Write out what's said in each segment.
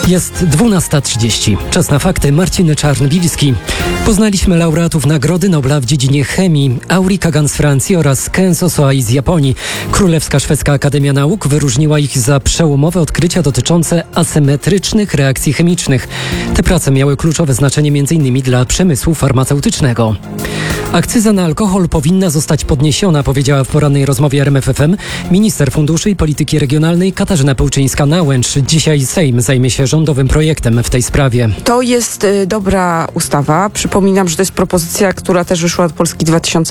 Jest 12:30. Czas na fakty. Marcin Czarnbilski. Poznaliśmy laureatów Nagrody Nobla w dziedzinie chemii. Auri Kagan z Francji oraz Kenzo Soai z Japonii. Królewska Szwedzka Akademia Nauk wyróżniła ich za przełomowe odkrycia dotyczące asymetrycznych reakcji chemicznych. Te prace miały kluczowe znaczenie m.in. dla przemysłu farmaceutycznego. Akcyza na alkohol powinna zostać podniesiona, powiedziała w porannej rozmowie RMF FM minister funduszy i polityki regionalnej Katarzyna Pełczyńska-Nałęcz. Dzisiaj Sejm zajmie się rządowym projektem w tej sprawie. To jest dobra ustawa. Przypominam, że to jest propozycja, która też wyszła od Polski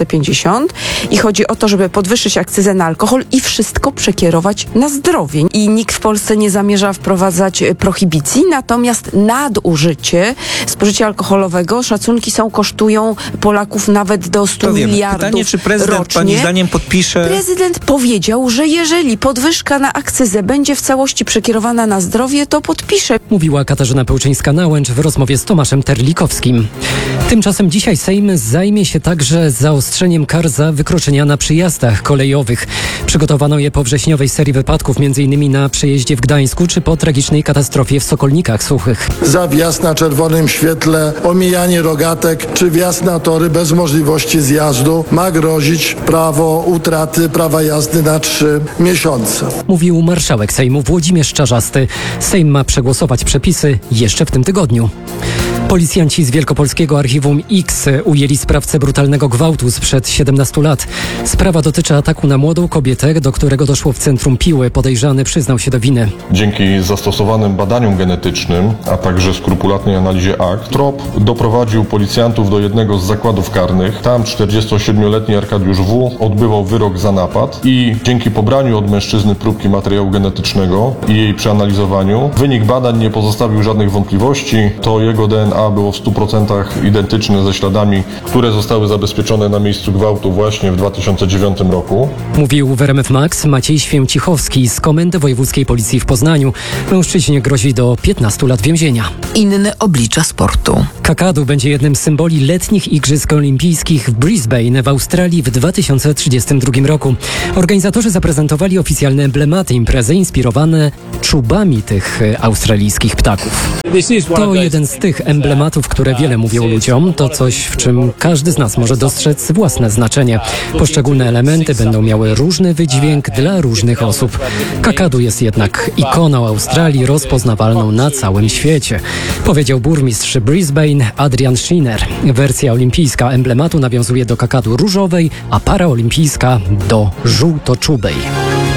2050 i chodzi o to, żeby podwyższyć akcyzę na alkohol i wszystko przekierować na zdrowie. I nikt w Polsce nie zamierza wprowadzać prohibicji, natomiast nadużycie, spożycie alkoholowego, szacunki kosztują Polaków nawet do 100 miliardów Pytanie, czy prezydent rocznie. pani zdaniem podpisze? Prezydent powiedział, że jeżeli podwyżka na akcyzę będzie w całości przekierowana na zdrowie, to podpisze. Mówiła Katarzyna Pełczyńska-Nałęcz w rozmowie z Tomaszem Terlikowskim. Tymczasem dzisiaj Sejm zajmie się także zaostrzeniem kar za wykroczenia na przyjazdach kolejowych. Przygotowano je po wrześniowej serii wypadków, m.in. na przejeździe w Gdańsku czy po tragicznej katastrofie w Sokolnikach Suchych. Za wjazd na czerwonym świetle, omijanie rogatek czy wjazd na tory bez możliwości zjazdu ma grozić prawo utraty prawa jazdy na 3 miesiące. Mówił marszałek Sejmu Włodzimierz Czarzasty. Sejm ma przegłosować przepisy jeszcze w tym tygodniu. Policjanci z Wielkopolskiego Archiwum X ujęli sprawcę brutalnego gwałtu sprzed 17 lat. Sprawa dotyczy ataku na młodą kobietę, do którego doszło w centrum Piły. Podejrzany przyznał się do winy. Dzięki zastosowanym badaniom genetycznym, a także skrupulatnej analizie akt, trop doprowadził policjantów do jednego z zakładów karnych. Tam 47-letni Arkadiusz W. odbywał wyrok za napad i dzięki pobraniu od mężczyzny próbki materiału genetycznego i jej przeanalizowaniu, wynik badań nie pozostawił żadnych wątpliwości. To jego DNA było w 100% identyczne ze śladami, które zostały zabezpieczone na miejscu gwałtu właśnie w 2009 roku. Mówił w RMF Max Maciej Święcichowski z Komendy Wojewódzkiej Policji w Poznaniu. Mężczyźnie grozi do 15 lat więzienia. Inne oblicza sportu. Kakadu będzie jednym z symboli letnich Igrzysk Olimpijskich w Brisbane w Australii w 2032 roku. Organizatorzy zaprezentowali oficjalne emblematy imprezy inspirowane czubami tych australijskich ptaków. To jeden z tych emblematów, które wiele mówią ludziom. To coś, w czym każdy z nas może dostrzec własne znaczenie. Poszczególne elementy będą miały różny wydźwięk dla różnych osób. Kakadu jest jednak ikoną Australii rozpoznawalną na całym świecie, powiedział burmistrz Brisbane Adrian Schiner. Wersja olimpijska emblematu nawiązuje do kakadu różowej, a paraolimpijska do żółto-czubej.